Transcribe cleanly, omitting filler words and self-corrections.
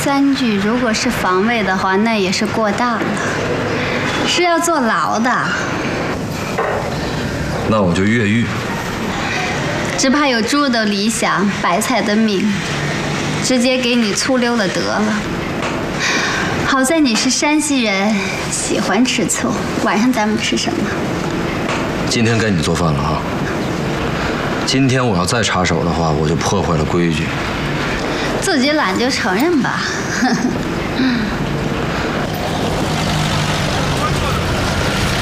3句，如果是防卫的话，那也是过当了，是要坐牢的。 那我就越狱。 只怕有猪的理想，白菜的命，直接给你粗溜了得了。好在你是山西人，喜欢吃醋。晚上咱们吃什么？ 今天该你做饭了啊！今天我要再插手的话，我就破坏了规矩。 自己懒就承认吧。